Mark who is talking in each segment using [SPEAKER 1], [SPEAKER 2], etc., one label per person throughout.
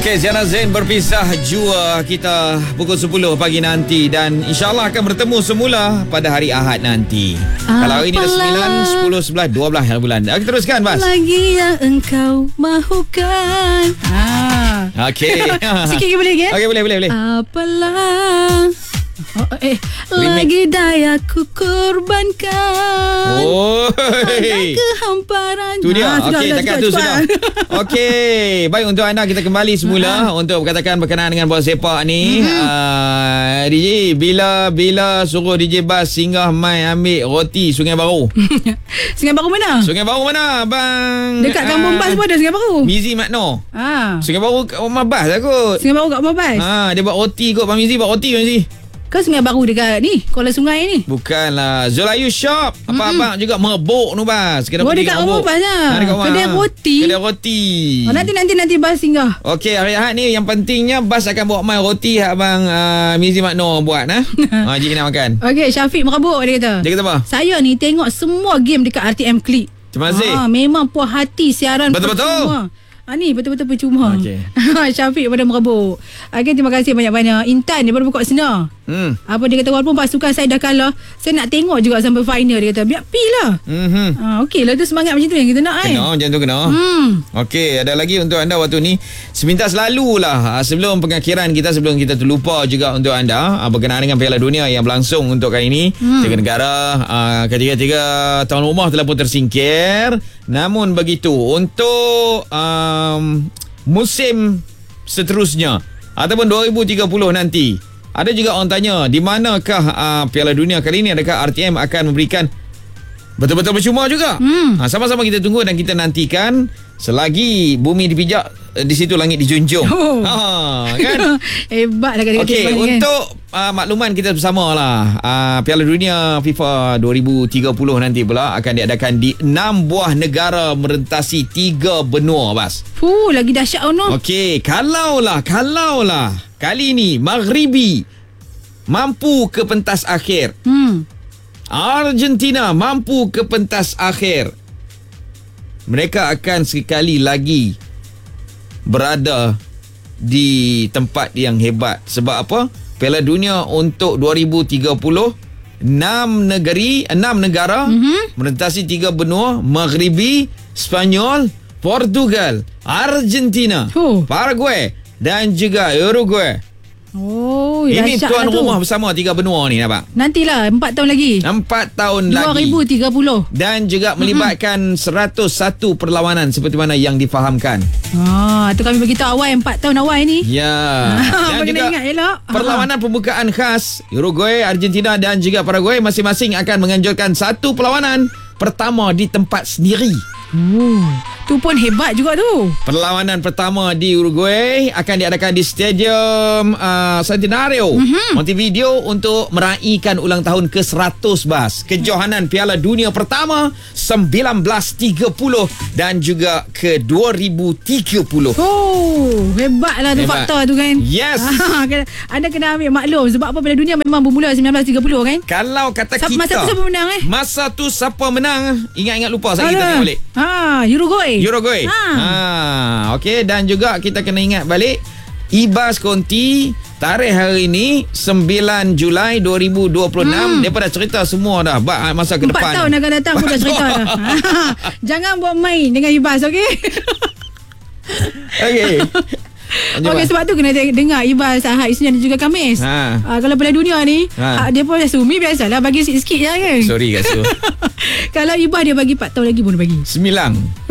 [SPEAKER 1] Okey, Ziana Zain berpisah jua kita pukul 10 pagi nanti dan insyaAllah akan bertemu semula pada hari Ahad nanti. Kalau hari ini dah 9, 10, 11, 12 hari bulan. Kita teruskan, Bas.
[SPEAKER 2] Lagi yang engkau mahukan.
[SPEAKER 1] Okey.
[SPEAKER 2] Sikit lagi boleh kan?
[SPEAKER 1] Okey, boleh.
[SPEAKER 2] Apalah lagi daya ku korbankan. Kehamparan.
[SPEAKER 1] Tu dia. Okey, takat tu sudah. Okey, baik untuk anda kita kembali semula untuk berkatakan berkenaan dengan bola sepak ni. DJ bila suruh DJ Bas singgah mai ambil roti Sungai Baru.
[SPEAKER 2] Sungai Baru mana?
[SPEAKER 1] Sungai Baru mana, bang?
[SPEAKER 2] Dekat kampung Bas pun ada Sungai Baru.
[SPEAKER 1] Mizi Makno. Sungai Baru kat rumah Bas lah kot.
[SPEAKER 2] Sungai Baru kat rumah Bas.
[SPEAKER 1] Dia buat roti kot. Bang Mizi buat roti, Bang Mizi.
[SPEAKER 2] Kau Sungai Baru dekat ni Kuala Sungai ni?
[SPEAKER 1] Bukanlah. Zulayu Shop. Abang juga merebuk tu, Bas. Kena pergi
[SPEAKER 2] dekat rumah Bas lah. Kedai roti.
[SPEAKER 1] Kedai roti.
[SPEAKER 2] Nanti Bas singgah.
[SPEAKER 1] Okey, hari Ahad ni yang pentingnya Bas akan bawa mai roti abang Mizi Makno buat. Jika nak makan.
[SPEAKER 2] Okey, Syafiq merebuk dia kata.
[SPEAKER 1] Dia kata apa?
[SPEAKER 2] Saya ni tengok semua game dekat RTM Click.
[SPEAKER 1] Terima kasih.
[SPEAKER 2] Memang puas hati siaran.
[SPEAKER 1] Betul-betul.
[SPEAKER 2] Ni betul-betul percuma.
[SPEAKER 1] Okay.
[SPEAKER 2] Syafiq pada merebuk. Terima kasih banyak-banyak. Intan daripada Pokok Sena. Apa dia kata, walaupun pasukan saya dah kalah, saya nak tengok juga sampai final. Dia kata biar pi lah. Okey lah, tu semangat macam tu yang kita nak.
[SPEAKER 1] Macam tu kena. Okey, ada lagi untuk anda waktu ni. Seminta selalulah sebelum pengakhiran kita, sebelum kita terlupa juga untuk anda berkenaan dengan Piala Dunia yang berlangsung untuk kali ini. Tiga negara, ketiga-tiga tuan rumah telah pun tersingkir. Namun begitu, untuk musim seterusnya ataupun 2030 nanti, ada juga orang tanya di manakah Piala Dunia kali ini. Adakah RTM akan memberikan betul-betul percuma juga? Sama-sama kita tunggu dan kita nantikan. Selagi bumi dipijak, di situ langit dijunjung. Kan?
[SPEAKER 2] Hebat lah kata-kata.
[SPEAKER 1] Okey, untuk makluman kita bersama lah, Piala Dunia FIFA 2030 nanti pula akan diadakan di 6 buah negara merentasi 3 benua, Bas.
[SPEAKER 2] Lagi dahsyat ono.
[SPEAKER 1] Okey, kalaulah kali ni Maghribi mampu ke pentas akhir. Argentina mampu ke pentas akhir. Mereka akan sekali lagi berada di tempat yang hebat. Sebab apa? Piala Dunia untuk 2030, 6 negara merentasi 3 benua, Maghribi, Spanyol, Portugal, Argentina, Paraguay dan juga Uruguay. Ini tuan rumah bersama 3 benua ni, nampak?
[SPEAKER 2] Nantilah 4 tahun lagi.
[SPEAKER 1] 4 tahun
[SPEAKER 2] 2030
[SPEAKER 1] lagi. Dan juga melibatkan 101 perlawanan seperti mana yang difahamkan.
[SPEAKER 2] Tu kami beritahu awal 4 tahun awal ni.
[SPEAKER 1] Ya. Dan juga
[SPEAKER 2] ingat elok.
[SPEAKER 1] Perlawanan pembukaan khas Uruguay, Argentina dan juga Paraguay masing-masing akan menganjurkan satu perlawanan pertama di tempat sendiri.
[SPEAKER 2] Tu pun hebat juga tu.
[SPEAKER 1] Perlawanan pertama di Uruguay akan diadakan di Stadium Centenario Montevideo untuk meraihkan ulang tahun ke-100, Bas. Kejohanan Piala Dunia pertama 1930 dan juga ke-2030.
[SPEAKER 2] Hebatlah tu faktor tu kan.
[SPEAKER 1] Yes.
[SPEAKER 2] Anda kena ambil maklum sebab apa Piala Dunia memang bermula 1930 kan.
[SPEAKER 1] Kalau kata kita
[SPEAKER 2] masa tu siapa menang
[SPEAKER 1] Masa tu siapa menang? Ingat-ingat lupa saya kita tengok balik. Uruguay. Okey, dan juga kita kena ingat balik Ibas Conti tarikh hari ini 9 Julai 2026. Dia dah cerita semua dah masa ke depan. 4
[SPEAKER 2] tahun akan datang pun dah cerita dah. Jangan buat main dengan Ibas, okey? Okey. Okey, sebab tu kena dengar Ibas Ahad, Isnin dan juga Khamis. Kalau Piala Dunia ni dia pun Sumi biasalah bagi sikit-sikit je kan. Sorry Kak Su. Kalau Ibas dia bagi 4 tahun lagi pun bagi 9.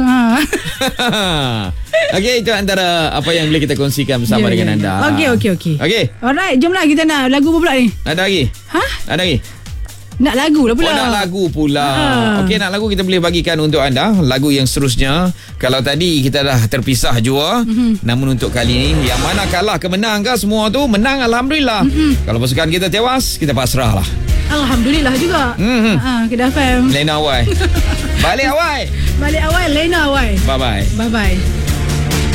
[SPEAKER 1] Okey, itu antara apa yang boleh kita kongsikan bersama dengan anda.
[SPEAKER 2] Okey. Alright, jomlah kita nak lagu apa pula ni?
[SPEAKER 1] Ada lagi? Ada lagi?
[SPEAKER 2] Nak lagu lah pula.
[SPEAKER 1] Nak lagu pula. Okey, nak lagu kita boleh bagikan untuk anda lagu yang seterusnya. Kalau tadi kita dah terpisah jua, namun untuk kali ini yang mana kalah ke menang ke, semua tu menang alhamdulillah. Kalau pasukan kita tewas, kita pasrah lah.
[SPEAKER 2] Alhamdulillah juga. Kedah FM
[SPEAKER 1] Lena Awai. Balik awal
[SPEAKER 2] Lena Awai.
[SPEAKER 1] Bye bye.